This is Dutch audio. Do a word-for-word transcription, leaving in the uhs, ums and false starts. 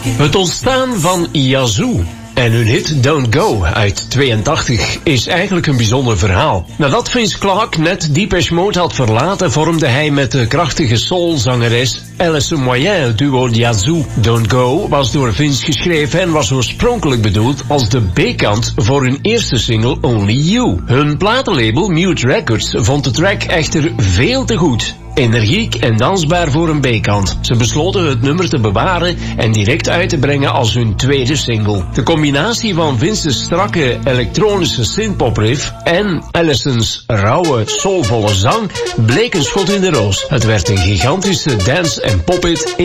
Het ontstaan van Yazoo en hun hit Don't Go uit tweeëntachtig is eigenlijk een bijzonder verhaal. Nadat Vince Clarke net Depeche Mode had verlaten, vormde hij met de krachtige soulzangeres Alison Moyet het duo Yazoo. Don't Go was door Vince geschreven en was oorspronkelijk bedoeld als de B-kant voor hun eerste single Only You. Hun platenlabel Mute Records vond de track echter veel te goed. Energiek en dansbaar voor een B-kant. Ze besloten het nummer te bewaren en direct uit te brengen als hun tweede single. De combinatie van Vince's strakke elektronische synthpopriff en Alison's rauwe, soulvolle zang bleek een schot in de roos. Het werd een gigantische dance- en pop-hit